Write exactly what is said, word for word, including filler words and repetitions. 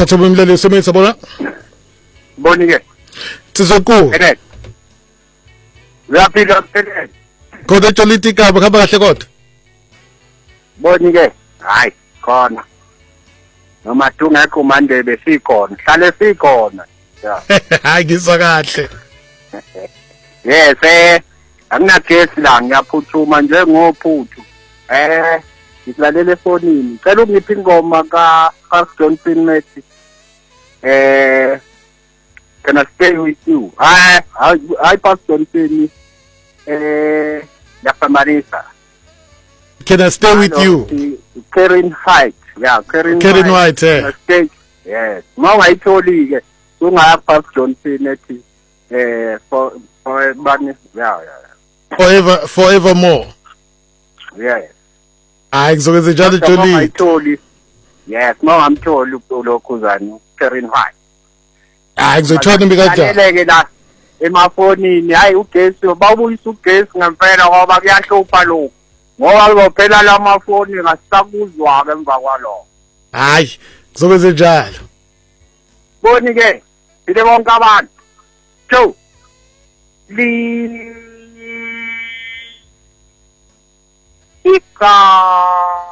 thatha bomlele semisa bona boni ke sizoku Kenneth uyaphila Kenneth kodwa politika bakhamba kahle kodwa boni ke hayi khona noma tungekho manje besikhona hlale sikhona hayi ngizwa kahle yes eh anginagesi la ngiyaphuthuma nje ngophuthu eh ngisilalela efonini cela ungiphi ingoma ka Pastor Johnson Messi eh can I stay with you I I Pastor Johnson eh yapamarisa can I stay with you Karen White yeah Karen Karen White eh stay yes mawayitholi ke ungaya Pastor Johnson ethi eh for for bani yeah yeah forever forevermore yes hayi ngizokwenza njalo Jolly ayitholi yes mawamtholi lokho zani Karen White hayi ngizothanda mbi kanjani laleke la emafonini hayi ugesi bawubuyisa ugesi ngempela ngoba kuyahlupha lokho ngoba kuzophela lamafoni ngasakuzwa ke emva kwalokho hayi ngizokwenza njalo boni ke ile bonke abantu two li ika